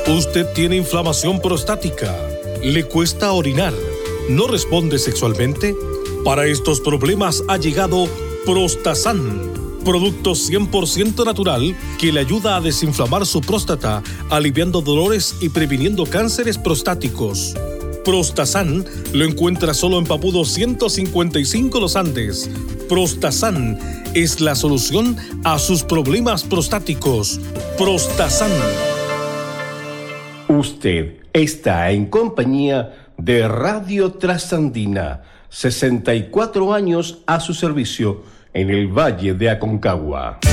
Usted tiene inflamación prostática, le cuesta orinar, no responde sexualmente. Para estos problemas ha llegado Prostasan, producto 100% natural que le ayuda a desinflamar su próstata, aliviando dolores y previniendo cánceres prostáticos. Prostasan lo encuentra solo en Papudo 155 Los Andes. Prostasan es la solución a sus problemas prostáticos. Prostasan. Usted está en compañía de Radio Trasandina, 64 años a su servicio en el Valle de Aconcagua.